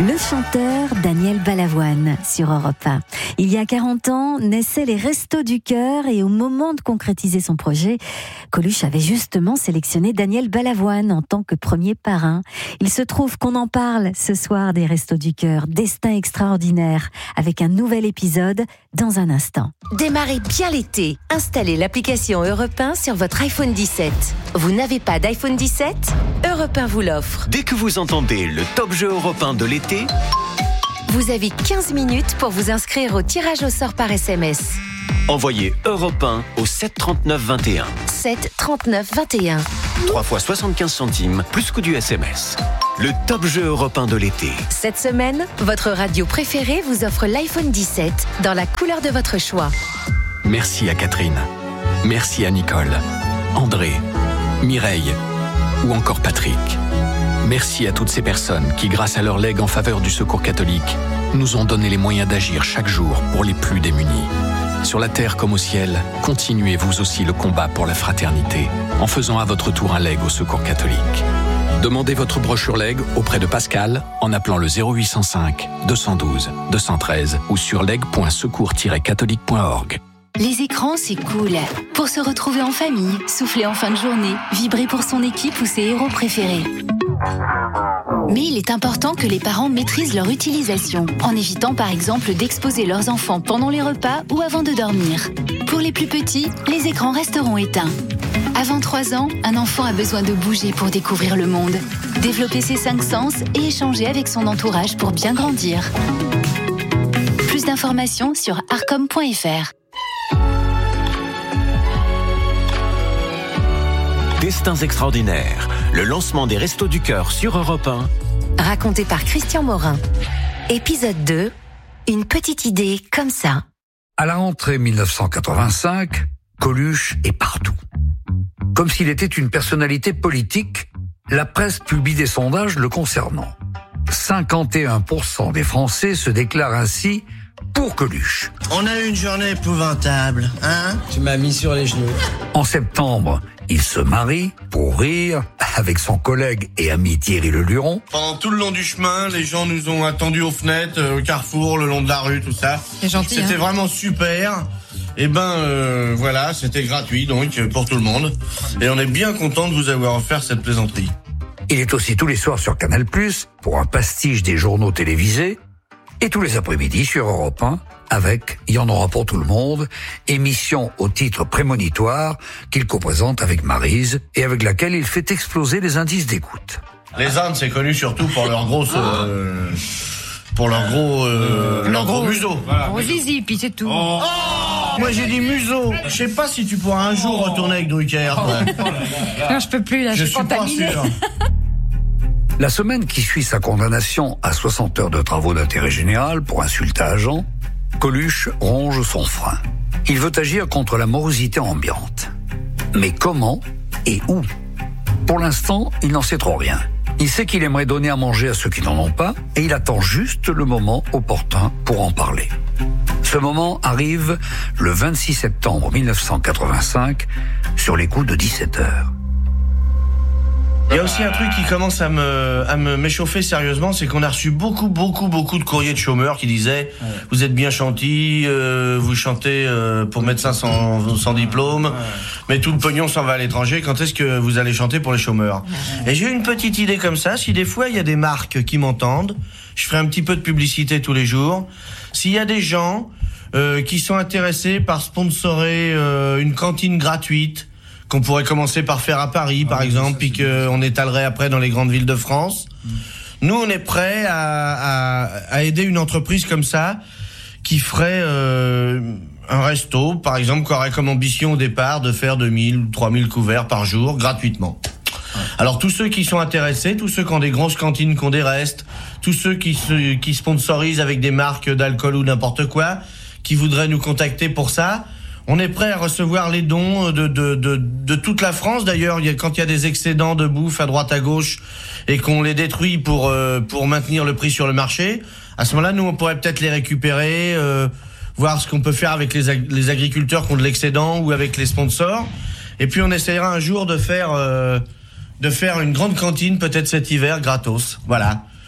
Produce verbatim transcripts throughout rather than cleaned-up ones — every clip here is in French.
Le chanteur Daniel Balavoine sur Europe un. Il y a quarante ans, naissaient les Restos du Cœur et au moment de concrétiser son projet, Coluche avait justement sélectionné Daniel Balavoine en tant que premier parrain. Il se trouve qu'on en parle ce soir des Restos du Cœur, destin extraordinaire, avec un nouvel épisode dans un instant. Démarrez bien l'été. Installez l'application Europe un sur votre iPhone dix-sept. Vous n'avez pas d'iPhone dix-sept ? Europe un vous l'offre. Dès que vous entendez le top jeu Europe un de l'été, vous avez quinze minutes pour vous inscrire au tirage au sort par S M S. Envoyez Europe un au sept trente-neuf vingt et un. sept trente-neuf vingt et un. trois fois soixante-quinze centimes, plus coût du S M S. Le top jeu Europe un de l'été. Cette semaine, votre radio préférée vous offre l'iPhone dix-sept dans la couleur de votre choix. Merci à Catherine. Merci à Nicole, André, Mireille ou encore Patrick. Merci à toutes ces personnes qui, grâce à leur legs en faveur du secours catholique, nous ont donné les moyens d'agir chaque jour pour les plus démunis. Sur la terre comme au ciel, continuez vous aussi le combat pour la fraternité en faisant à votre tour un leg au secours catholique. Demandez votre brochure leg auprès de Pascal en appelant le zéro huit cent cinq deux cent douze deux cent treize ou sur leg point secours tiret catholique point org. Les écrans, c'est cool. Pour se retrouver en famille, souffler en fin de journée, vibrer pour son équipe ou ses héros préférés. Mais il est important que les parents maîtrisent leur utilisation, en évitant par exemple d'exposer leurs enfants pendant les repas ou avant de dormir. Pour les plus petits, les écrans resteront éteints. Avant trois ans, un enfant a besoin de bouger pour découvrir le monde, développer ses cinq sens et échanger avec son entourage pour bien grandir. Plus d'informations sur arcom point f r. Destins extraordinaires, le lancement des Restos du Cœur sur Europe un. Raconté par Christian Morin. Épisode deux, une petite idée comme ça. À la rentrée dix-neuf cent quatre-vingt-cinq, Coluche est partout. Comme s'il était une personnalité politique, la presse publie des sondages le concernant. cinquante et un pour cent des Français se déclarent ainsi pour Coluche. On a eu une journée épouvantable, hein ? Tu m'as mis sur les genoux. En septembre, il se marie, pour rire, avec son collègue et ami Thierry Leluron. Pendant tout le long du chemin, les gens nous ont attendus aux fenêtres, au carrefour, le long de la rue, tout ça. C'est gentil, C'était hein. vraiment super. Et ben euh, voilà, c'était gratuit donc pour tout le monde. Et on est bien content de vous avoir offert cette plaisanterie. Il est aussi tous les soirs sur Canal plus, pour un pastiche des journaux télévisés. Et tous les après-midi sur Europe un, avec « Il y en aura pour tout le monde », émission au titre prémonitoire qu'il co-présente avec Maryse et avec laquelle il fait exploser les indices d'écoute. Les Indes, c'est connu surtout pour leur grosse... Euh, pour leur gros... Euh, leur gros museau. Voilà. Gros zizi, puis c'est tout. Oh, oh moi j'ai dit museau. Je sais pas si tu pourras un jour retourner avec Drucker. Non, je peux plus, là, je, je suis suis pas contaminée. sûr. La semaine qui suit sa condamnation à soixante heures de travaux d'intérêt général pour insulte à agent, Coluche ronge son frein. Il veut agir contre la morosité ambiante. Mais comment et où ? Pour l'instant, il n'en sait trop rien. Il sait qu'il aimerait donner à manger à ceux qui n'en ont pas et il attend juste le moment opportun pour en parler. Ce moment arrive le vingt-six septembre dix-neuf cent quatre-vingt-cinq sur les coups de dix-sept heures. Il y a aussi un truc qui commence à me, à me m'échauffer sérieusement, c'est qu'on a reçu beaucoup, beaucoup, beaucoup de courriers de chômeurs qui disaient ouais. « Vous êtes bien chantis, euh, vous chantez euh, pour médecins sans, sans diplôme, ouais. mais tout le pognon s'en va à l'étranger, quand est-ce que vous allez chanter pour les chômeurs ouais. ?» Et j'ai eu une petite idée comme ça, si des fois il y a des marques qui m'entendent, je ferai un petit peu de publicité tous les jours, s'il y a des gens euh, qui sont intéressés par sponsorer euh, une cantine gratuite, qu'on pourrait commencer par faire à Paris, par ah, exemple, puis qu'on étalerait après dans les grandes villes de France. Mmh. Nous, on est prêts à, à, à aider une entreprise comme ça, qui ferait euh, un resto, par exemple, qui aurait comme ambition au départ de faire deux mille ou trois mille couverts par jour, gratuitement. Ouais. Alors, tous ceux qui sont intéressés, tous ceux qui ont des grosses cantines, qui ont des restes, tous ceux qui, se, qui sponsorisent avec des marques d'alcool ou n'importe quoi, qui voudraient nous contacter pour ça, on est prêt à recevoir les dons de, de, de, de toute la France. D'ailleurs, il y a, quand il y a des excédents de bouffe à droite à gauche et qu'on les détruit pour, euh, pour maintenir le prix sur le marché, à ce moment-là, nous, on pourrait peut-être les récupérer, euh, voir ce qu'on peut faire avec les, ag- les agriculteurs qui ont de l'excédent ou avec les sponsors. Et puis, on essaiera un jour de faire, euh, de faire une grande cantine, peut-être cet hiver, gratos. Voilà.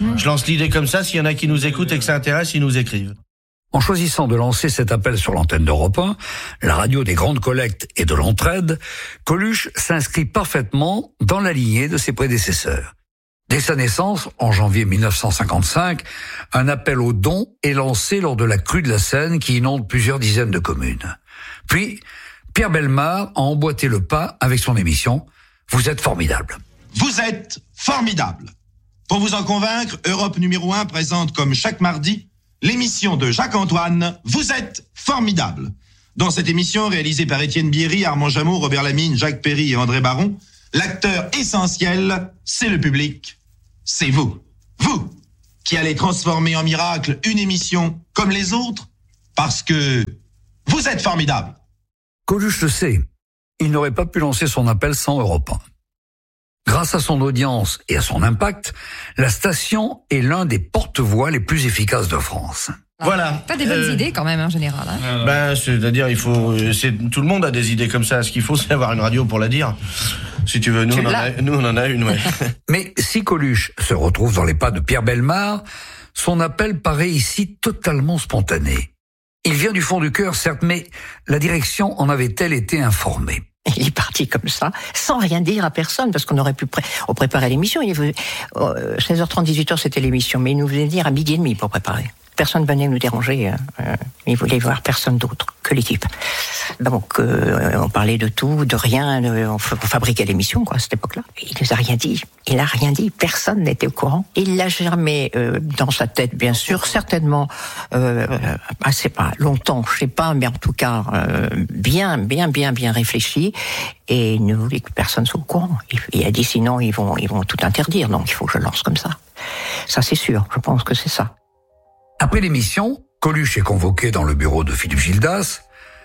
Mmh. Je lance l'idée comme ça, s'il y en a qui nous écoutent et que ça intéresse, ils nous écrivent. En choisissant de lancer cet appel sur l'antenne d'Europe un, la radio des grandes collectes et de l'entraide, Coluche s'inscrit parfaitement dans la lignée de ses prédécesseurs. Dès sa naissance, en janvier mille neuf cent cinquante-cinq, un appel aux dons est lancé lors de la crue de la Seine qui inonde plusieurs dizaines de communes. Puis, Pierre Bellemare a emboîté le pas avec son émission « Vous êtes formidable ». Vous êtes formidable. Pour vous en convaincre, Europe numéro un présente comme chaque mardi l'émission de Jacques-Antoine « Vous êtes formidable ». Dans cette émission, réalisée par Étienne Bierry, Armand Jameau, Robert Lamine, Jacques Perry et André Baron, l'acteur essentiel, c'est le public, c'est vous. Vous, qui allez transformer en miracle une émission comme les autres, parce que vous êtes formidable. Coluche le sait, il n'aurait pas pu lancer son appel sans Europe un. Grâce à son audience et à son impact, la station est l'un des porte-voix les plus efficaces de France. Voilà. T'as des bonnes euh, idées quand même, en général. Hein. Ben, c'est-à-dire, il faut, c'est, tout le monde a des idées comme ça. Ce qu'il faut, c'est avoir une radio pour la dire. Si tu veux, nous, on en, a, nous on en a une, ouais. Mais si Coluche se retrouve dans les pas de Pierre Bellemare, son appel paraît ici totalement spontané. Il vient du fond du cœur, certes, mais la direction en avait-elle été informée? Il est parti comme ça, sans rien dire à personne, parce qu'on aurait pu pré- on préparer l'émission. Il faisait, euh, seize heures trente, dix-huit heures, c'était l'émission, mais il nous venait dire à midi et demi pour préparer. Personne venait nous déranger, euh, il voulait voir personne d'autre que l'équipe. Donc, euh, on parlait de tout, de rien, de, on, f- on fabriquait l'émission, quoi, à cette époque-là. Il nous a rien dit, il a rien dit, personne n'était au courant. Il l'a germé euh, dans sa tête, bien sûr, certainement, euh, ah, c'est pas longtemps, je sais pas, mais en tout cas, euh, bien, bien, bien, bien réfléchi, et il ne voulait que personne soit au courant. Il, il a dit, sinon, ils vont, ils vont tout interdire, donc il faut que je lance comme ça. Ça, c'est sûr, je pense que c'est ça. Après l'émission, Coluche est convoqué dans le bureau de Philippe Gildas.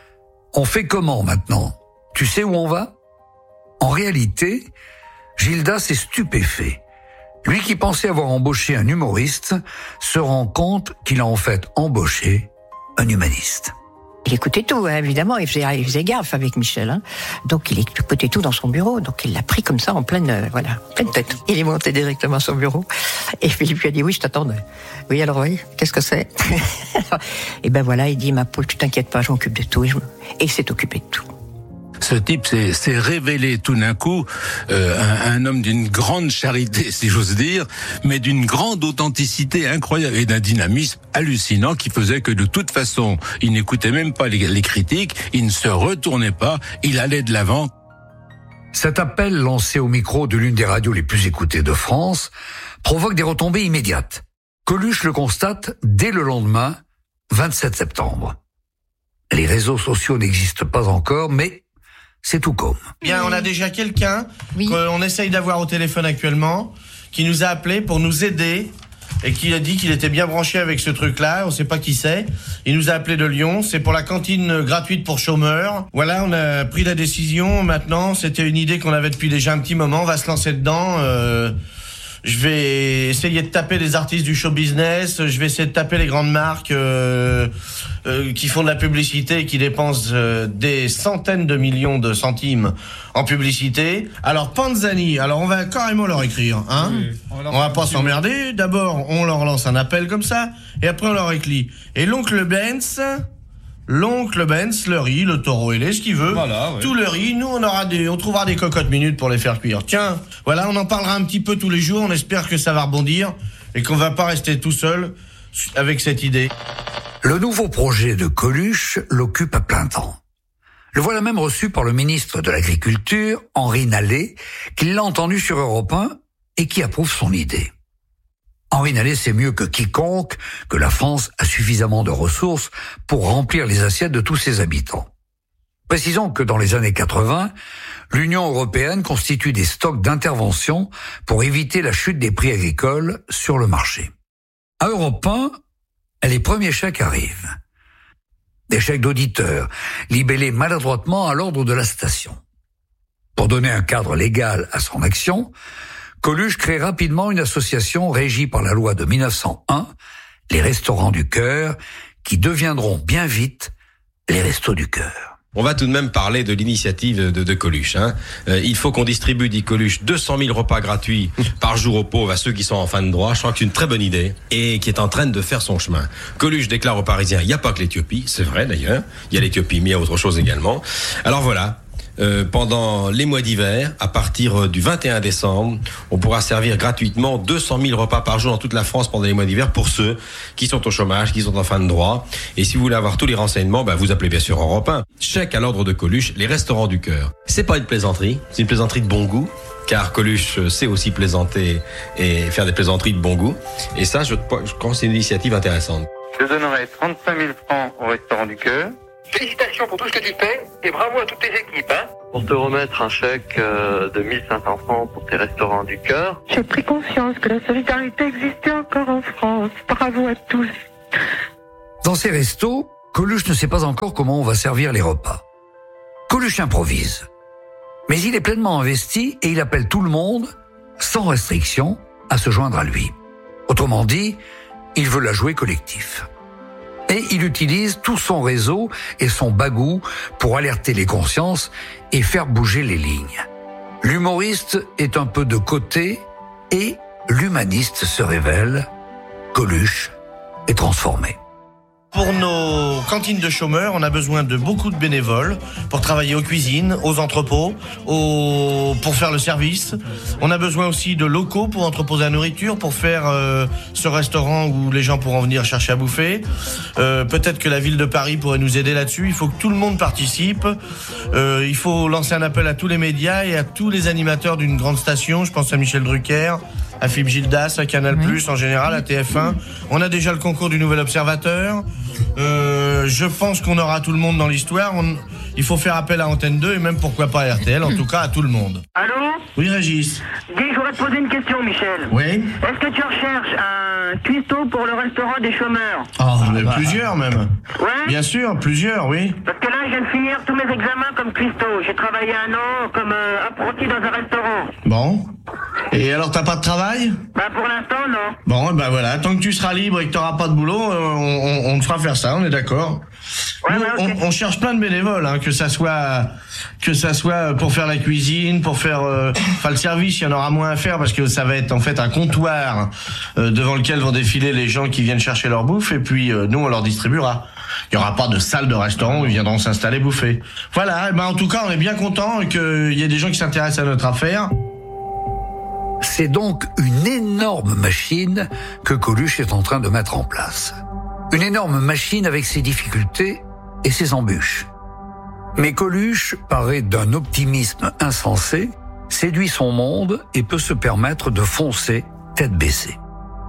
On fait comment maintenant? Tu sais où on va? En réalité, Gildas est stupéfait. Lui qui pensait avoir embauché un humoriste se rend compte qu'il a en fait embauché un humaniste. Il écoutait tout, hein, évidemment, il faisait, il faisait gaffe avec Michel, hein. Donc il écoutait tout dans son bureau, donc il l'a pris comme ça en pleine, euh, voilà, pleine tête. Il est monté directement à son bureau, et Philippe lui a dit, oui, je t'attendais. Oui, alors oui, qu'est-ce que c'est? Et ben voilà, il dit, ma poule, tu t'inquiètes pas, je m'occupe de tout, et, je... et il s'est occupé de tout. Ce type s'est, s'est révélé tout d'un coup euh, un, un homme d'une grande charité, si j'ose dire, mais d'une grande authenticité incroyable et d'un dynamisme hallucinant qui faisait que de toute façon, il n'écoutait même pas les, les critiques, il ne se retournait pas, il allait de l'avant. Cet appel lancé au micro de l'une des radios les plus écoutées de France provoque des retombées immédiates. Coluche le constate dès le lendemain, vingt-sept septembre. Les réseaux sociaux n'existent pas encore, mais c'est tout comme. Bien, on a déjà quelqu'un oui. qu'on essaye d'avoir au téléphone actuellement, qui nous a appelé pour nous aider et qui a dit qu'il était bien branché avec ce truc-là. On sait pas qui c'est. Il nous a appelé de Lyon. C'est pour la cantine gratuite pour chômeurs. Voilà, on a pris la décision. Maintenant, c'était une idée qu'on avait depuis déjà un petit moment. On va se lancer dedans. Euh, je vais essayer de taper des artistes du show business. Je vais essayer de taper les grandes marques euh, euh, qui font de la publicité et qui dépensent euh, des centaines de millions de centimes en publicité. Alors Panzani, alors on va carrément leur écrire, hein. Oui, on, on va pas s'emmerder. D'abord, on leur lance un appel comme ça, et après on leur écrit. Et l'oncle Benz, l'oncle Benz, le riz, le taureau ailé, ce qu'il veut. Voilà, ouais. Tout le riz, nous on aura des, on trouvera des cocottes minutes pour les faire cuire. Tiens, voilà, on en parlera un petit peu tous les jours. On espère que ça va rebondir et qu'on va pas rester tout seul avec cette idée. Le nouveau projet de Coluche l'occupe à plein temps. Le voilà même reçu par le ministre de l'Agriculture, Henri Nallet, qui l'a entendu sur Europe un et qui approuve son idée. Henri Nallet sait mieux que quiconque que la France a suffisamment de ressources pour remplir les assiettes de tous ses habitants. Précisons que dans les années quatre-vingts, l'Union européenne constitue des stocks d'intervention pour éviter la chute des prix agricoles sur le marché. À Europe un, les premiers chèques arrivent. Des chèques d'auditeurs, libellés maladroitement à l'ordre de la station. Pour donner un cadre légal à son action, Coluche crée rapidement une association régie par la loi de mille neuf cent un, les Restaurants du Cœur, qui deviendront bien vite les Restos du Cœur. On va tout de même parler de l'initiative de, de Coluche. Hein. Euh, il faut qu'on distribue, dit Coluche, deux cent mille repas gratuits par jour aux pauvres, à ceux qui sont en fin de droit. Je crois que c'est une très bonne idée et qui est en train de faire son chemin. Coluche déclare aux Parisiens, il n'y a pas que l'Éthiopie, c'est vrai d'ailleurs, il y a l'Éthiopie, mais il y a autre chose également. Alors voilà. Euh, pendant les mois d'hiver, à partir du vingt et un décembre, on pourra servir gratuitement deux cent mille repas par jour dans toute la France pendant les mois d'hiver pour ceux qui sont au chômage, qui sont en fin de droit. Et si vous voulez avoir tous les renseignements, bah, vous appelez bien sûr Europe un. Chèque à l'ordre de Coluche, les restaurants du cœur. C'est pas une plaisanterie, c'est une plaisanterie de bon goût, car Coluche sait aussi plaisanter et faire des plaisanteries de bon goût. Et ça, je, je crois que c'est une initiative intéressante. Je donnerai trente-cinq mille francs au restaurant du cœur. Félicitations pour tout ce que tu fais et bravo à toutes tes équipes. Hein. Pour te remettre un chèque euh, de mille cinq cents francs pour tes restaurants du cœur. J'ai pris conscience que la solidarité existait encore en France. Bravo à tous. Dans ces restos, Coluche ne sait pas encore comment on va servir les repas. Coluche improvise. Mais il est pleinement investi et il appelle tout le monde, sans restriction, à se joindre à lui. Autrement dit, il veut la jouer collectif. Et il utilise tout son réseau et son bagou pour alerter les consciences et faire bouger les lignes. L'humoriste est un peu de côté et l'humaniste se révèle. Coluche est transformé. Pour nos cantines de chômeurs, on a besoin de beaucoup de bénévoles pour travailler aux cuisines, aux entrepôts, aux... pour faire le service. On a besoin aussi de locaux pour entreposer la nourriture, pour faire euh, ce restaurant où les gens pourront venir chercher à bouffer. Euh, peut-être que la ville de Paris pourrait nous aider là-dessus. Il faut que tout le monde participe. Euh, il faut lancer un appel à tous les médias et à tous les animateurs d'une grande station. Je pense à Michel Drucker, à Philippe Gildas, à Canal+, oui. En général, à T F un. On a déjà le concours du Nouvel Observateur. Euh, je pense qu'on aura tout le monde dans l'histoire. On, il faut faire appel à Antenne deux et même pourquoi pas à R T L, en tout cas à tout le monde. Allô ? Oui, Régis. Dis, je voudrais te poser une question, Michel. Oui. Est-ce que tu recherches un cuistot pour le restaurant des chômeurs ? Oh, mais bah, plusieurs même. Ouais. Bien sûr, plusieurs, oui. Parce que là, je viens de finir tous mes examens comme cuistot. J'ai travaillé un an comme euh, apprenti dans un restaurant. Bon. Et alors, t'as pas de travail ? Bah, pour l'instant, non. Bon, ben bah voilà, tant que tu seras libre et que t'auras pas de boulot, on, on, on te fera faire ça, on est d'accord. Ouais, Nous, ouais, okay. on, on cherche plein de bénévoles, hein, que ça soit que ça soit pour faire la cuisine, pour faire euh, enfin le service, il y en aura moins à faire parce que ça va être en fait un comptoir euh, devant lequel vont défiler les gens qui viennent chercher leur bouffe et puis euh, nous on leur distribuera. Il y aura pas de salle de restaurant où ils viendront s'installer bouffer. Voilà, et ben en tout cas on est bien content qu'il y ait des gens qui s'intéressent à notre affaire. C'est donc une énorme machine que Coluche est en train de mettre en place. Une énorme machine avec ses difficultés et ses embûches. Mais Coluche paraît d'un optimisme insensé, séduit son monde et peut se permettre de foncer tête baissée.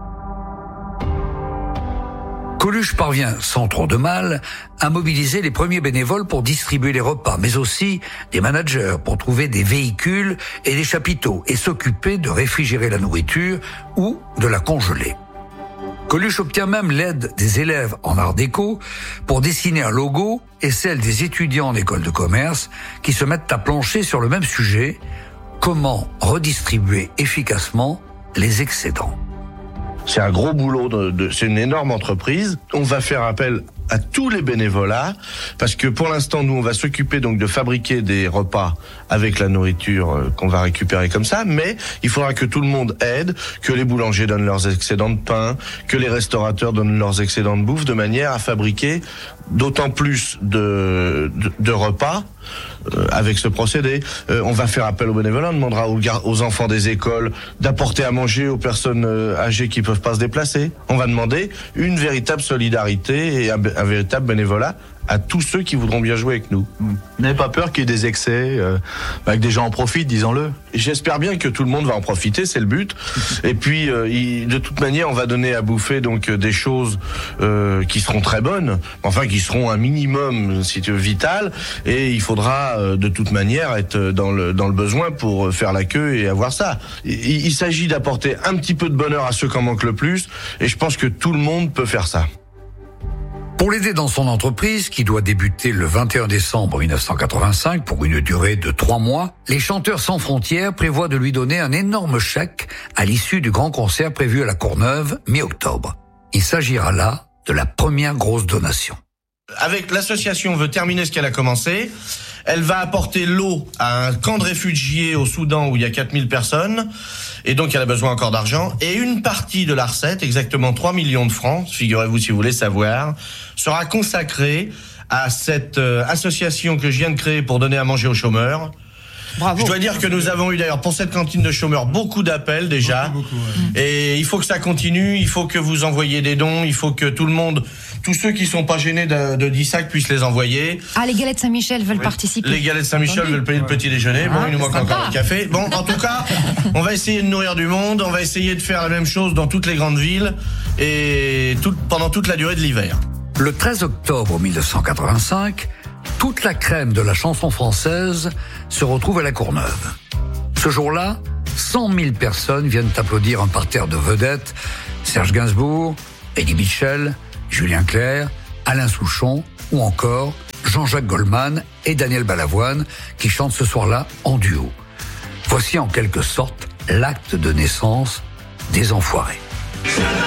Coluche parvient, sans trop de mal, à mobiliser les premiers bénévoles pour distribuer les repas, mais aussi des managers pour trouver des véhicules et des chapiteaux et s'occuper de réfrigérer la nourriture ou de la congeler. Coluche obtient même l'aide des élèves en art déco pour dessiner un logo et celle des étudiants en école de commerce qui se mettent à plancher sur le même sujet, comment redistribuer efficacement les excédents. C'est un gros boulot, de, de, c'est une énorme entreprise. On va faire appel à tous les bénévolats parce que pour l'instant nous on va s'occuper donc de fabriquer des repas avec la nourriture euh, qu'on va récupérer comme ça, mais il faudra que tout le monde aide, que les boulangers donnent leurs excédents de pain, que les restaurateurs donnent leurs excédents de bouffe de manière à fabriquer d'autant plus de, de, de repas euh, avec ce procédé. Euh, on va faire appel aux bénévolats, on demandera aux, gar- aux enfants des écoles d'apporter à manger aux personnes euh, âgées qui peuvent pas se déplacer. On va demander une véritable solidarité et un, un véritable bénévolat à tous ceux qui voudront bien jouer avec nous. Vous n'avez pas peur qu'il y ait des excès, euh, bah, que des gens en profitent, disons-le? J'espère bien que tout le monde va en profiter, c'est le but. Et puis, euh, il, de toute manière, on va donner à bouffer donc des choses euh, qui seront très bonnes, enfin qui seront un minimum, si tu veux, vital. Et il faudra euh, de toute manière être dans le dans le besoin pour faire la queue et avoir ça. Il, il s'agit d'apporter un petit peu de bonheur à ceux qui en manquent le plus. Et je pense que tout le monde peut faire ça. Pour l'aider dans son entreprise, qui doit débuter le vingt et un décembre mille neuf cent quatre-vingt-cinq pour une durée de trois mois, les Chanteurs sans frontières prévoient de lui donner un énorme chèque à l'issue du grand concert prévu à la Courneuve mi-octobre. Il s'agira là de la première grosse donation. Avec l'association veut terminer ce qu'elle a commencé. Elle va apporter l'eau à un camp de réfugiés au Soudan où il y a quatre mille personnes. Et donc, elle a besoin encore d'argent. Et une partie de la recette, exactement trois millions de francs, figurez-vous si vous voulez savoir, sera consacrée à cette euh, association que je viens de créer pour donner à manger aux chômeurs. Bravo. Je dois dire que nous avons eu d'ailleurs pour cette cantine de chômeurs beaucoup d'appels déjà. Beaucoup, beaucoup, ouais. Et il faut que ça continue, il faut que vous envoyiez des dons, il faut que tout le monde, tous ceux qui sont pas gênés de, de dix sacs puissent les envoyer. Ah, les Galettes Saint-Michel veulent oui. participer. Les Galettes Saint-Michel veulent payer ouais. le petit déjeuner. Ah, bon, il nous manque sympa. Encore le café. Bon, en tout cas, on va essayer de nourrir du monde, on va essayer de faire la même chose dans toutes les grandes villes et tout, pendant toute la durée de l'hiver. Le treize octobre mille neuf cent quatre-vingt-cinq, toute la crème de la chanson française se retrouve à la Courneuve. Ce jour-là, cent mille personnes viennent applaudir un parterre de vedettes, Serge Gainsbourg, Eddie Mitchell, Julien Clerc, Alain Souchon ou encore Jean-Jacques Goldman et Daniel Balavoine qui chantent ce soir-là en duo. Voici en quelque sorte l'acte de naissance des Enfoirés.